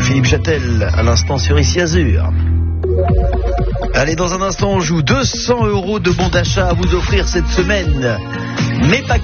Philippe Châtel, à l'instant sur Ici Azur. Allez, dans un instant, on joue 200 € de bons d'achat à vous offrir cette semaine. Mais pas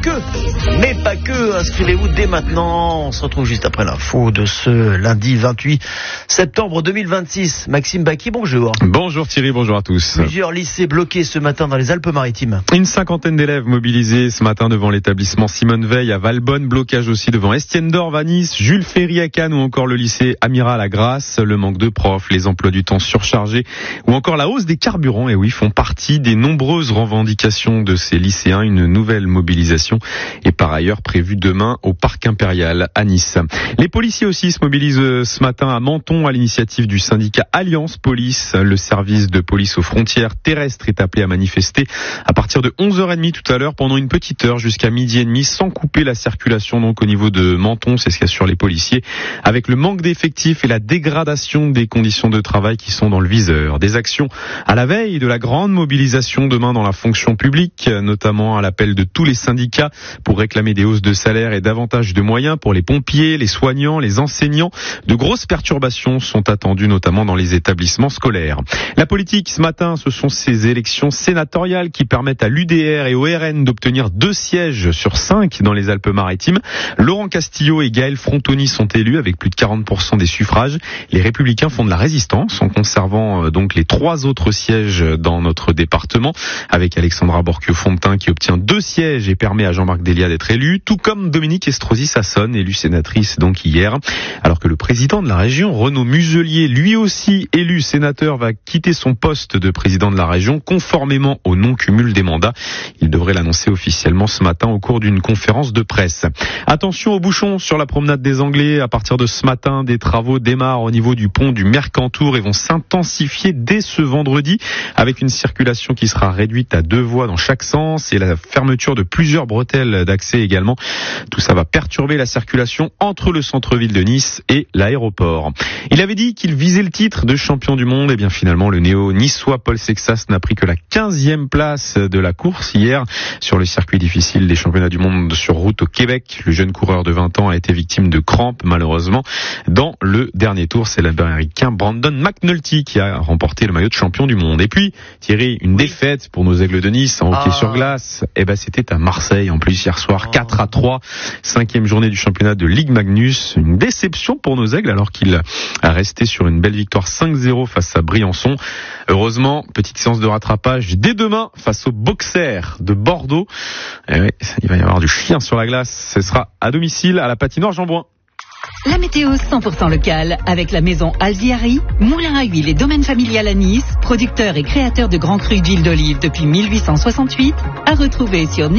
que, inscrivez-vous dès maintenant. On se retrouve juste après l'info de ce lundi 28 septembre 2026. Maxime Baki, bonjour. Bonjour Thierry, bonjour à tous. Plusieurs lycées bloqués ce matin dans les Alpes-Maritimes. Une cinquantaine d'élèves mobilisés ce matin devant l'établissement Simone Veil à Valbonne. Blocage aussi devant Estienne d'Orve à Nice, Jules Ferry à Cannes ou encore le lycée Amiral à Grasse. Le manque de profs, les emplois du temps surchargés ou encore la hausse des carburants, et oui, font partie des nombreuses revendications de ces lycéens. Une nouvelle mobilisation est par ailleurs prévue demain au Parc Impérial à Nice. Les policiers aussi se mobilisent ce matin à Menton à l'initiative du syndicat Alliance Police. Le service de police aux frontières terrestres est appelé à manifester à partir de 11h30 tout à l'heure pendant une petite heure jusqu'à midi et demi sans couper la circulation donc au niveau de Menton, c'est ce qu'assurent les policiers, avec le manque d'effectifs et la dégradation des conditions de travail qui sont dans le viseur. Des actions à la veille de la grande mobilisation demain dans la fonction publique, notamment à l'appel de tous les syndicats pour réclamer des hausses de salaire et davantage de moyens pour les pompiers, les soignants, les enseignants. De grosses perturbations sont attendues notamment dans les établissements scolaires. La politique ce matin, ce sont ces élections sénatoriales qui permettent à l'UDR et au RN d'obtenir 2 sièges sur 5 dans les Alpes-Maritimes. Laurent Castillo et Gaël Frontoni sont élus avec plus de 40% des suffrages. Les Républicains font de la résistance en conservant donc les 3 autres sièges dans notre département, avec Alexandra Borchio-Fontin qui obtient 2 sièges et permet à Jean-Marc Delia d'être élu, tout comme Dominique Estrosi-Sassonne, élue sénatrice donc hier. Alors que le président de la région, Renaud Muselier, lui aussi élu sénateur, va quitter son poste de président de la région conformément au non-cumul des mandats. Il devrait l'annoncer officiellement ce matin au cours d'une conférence de presse. Attention aux bouchons sur la promenade des Anglais. À partir de ce matin, des travaux démarrent au niveau du pont du Mercantour et vont s'intensifier dès ce vendredi avec une circulation qui sera réduite à 2 voies dans chaque sens et la fermeture de plusieurs bretelles d'accès également. Tout ça va perturber la circulation entre le centre-ville de Nice et l'aéroport. Il avait dit qu'il visait le titre de champion du monde. Et bien finalement, le néo-niçois Paul Sexas n'a pris que la 15e place de la course hier sur le circuit difficile des championnats du monde sur route au Québec. Le jeune coureur de 20 ans a été victime de crampes malheureusement dans le dernier tour. C'est l'Américain Brandon McNulty qui a remporté le maillot de champion du monde. Et puis Thierry, une défaite pour nos Aigles de Nice en hockey sur glace. C'était à Marseille en plus hier soir, 4-3, 5e journée du championnat de Ligue Magnus. Une déception pour nos Aigles alors qu'il a resté sur une belle victoire 5-0 face à Briançon. Heureusement, petite séance de rattrapage dès demain face aux Boxers de Bordeaux. Il va y avoir du chien sur la glace. Ce sera à domicile à la patinoire Jean-Bouin. La météo 100% locale avec la maison Alziari, moulin à huile et domaine familial à Nice, producteur et créateur de grands crus d'huile d'olive depuis 1868, à retrouver sur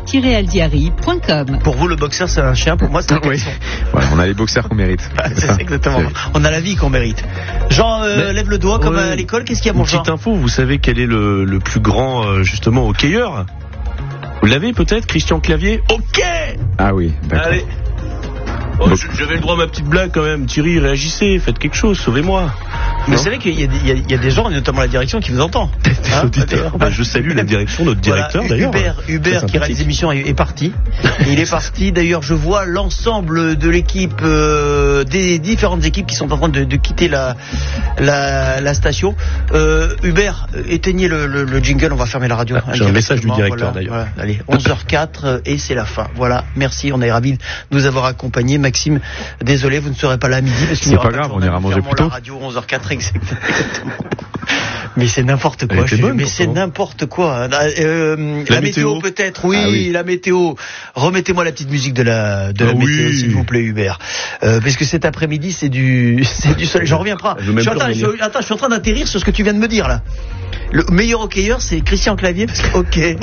nicolas-alziari.com. Pour vous, le boxer, c'est un chien. Pour moi, c'est un oui. Voilà, on a les boxers qu'on mérite. C'est exactement. On a la vie qu'on mérite. Jean, lève le doigt comme à l'école. Qu'est-ce qu'il y a, mon Jean ? Petite info, vous savez quel est le plus grand, justement, hockeyeur ? Vous l'avez peut-être, Christian Clavier ? Ok ! Ah oui, d'accord. Allez. Oh, j'avais le droit à ma petite blague quand même. Thierry, réagissez, faites quelque chose, sauvez-moi. Mais vous savez qu'il y a des gens, notamment la direction, qui vous entend. Je salue la direction, notre directeur d'ailleurs. Hubert qui réalise l'émission est parti. Il est parti. D'ailleurs, je vois l'ensemble de l'équipe, des différentes équipes qui sont en train de quitter la station. Hubert, éteignez le jingle, on va fermer la radio. J'ai un message du directeur d'ailleurs. Voilà, allez, 11h04 et c'est la fin. Voilà, merci, on est ravis de nous avoir accompagnés. Maxime, désolé, vous ne serez pas là à midi parce qu'il n'y aura pas grave, on ira manger plus tôt. La radio 11h04 exactement. Mais c'est n'importe quoi. C'est n'importe quoi. La météo peut-être, oui, la météo. Remettez-moi la petite musique de la météo, s'il vous plaît, Hubert. Parce que cet après-midi, c'est du soleil. J'en reviens pas. Je suis en train d'atterrir sur ce que tu viens de me dire là. Le meilleur hockeyeur, c'est Christian Clavier, parce que